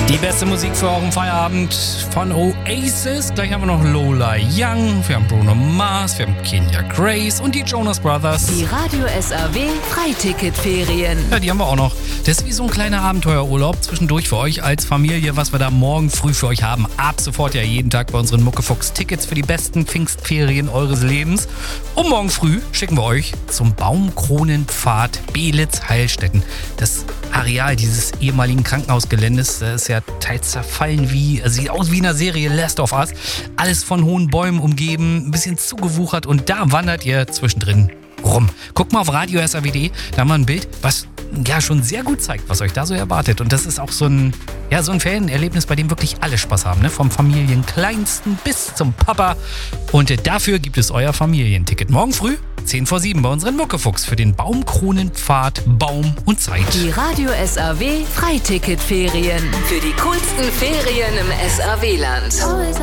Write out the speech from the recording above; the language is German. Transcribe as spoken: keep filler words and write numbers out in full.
Die beste Musik für euren Feierabend von Oasis. Gleich haben wir noch Lola Young, wir haben Bruno Mars, wir haben Kenya Grace und die Jonas Brothers. Die Radio S R W Freiticketferien. Ja, die haben wir auch noch. Das ist wie so ein kleiner Abenteuerurlaub zwischendurch für euch als Familie, was wir da morgen früh für euch haben. Ab sofort ja jeden Tag bei unseren Muckefuchs Tickets für die besten Pfingstferien eures Lebens. Und morgen früh schicken wir euch zum Baumkronenpfad Beelitz-Heilstätten. Das Areal dieses ehemaligen Krankenhausgeländes, das ist ja teils zerfallen wie, also sieht aus wie in einer Serie Last of Us. Alles von hohen Bäumen umgeben, ein bisschen zugewuchert und da wandert ihr zwischendrin rum. Guckt mal auf radio s r w punkt d e, da haben wir ein Bild, was ja schon sehr gut zeigt, was euch da so erwartet. Und das ist auch so ein, ja, so ein Ferienerlebnis, bei dem wirklich alle Spaß haben, ne? Vom Familienkleinsten bis zum Papa. Und dafür gibt es euer Familienticket. Morgen früh, zehn vor sieben, bei unseren Muckefuchs für den Baumkronenpfad Baum und Zeit. Die Radio S R W Freiticketferien. Für die coolsten Ferien im S R W-Land.